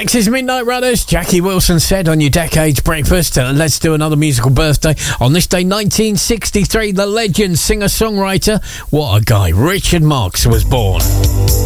Next is Midnight Runners. Jackie Wilson said on your Decades Breakfast. Let's do another musical birthday. On this day, 1963, the legend, singer-songwriter, what a guy, Richard Marx was born.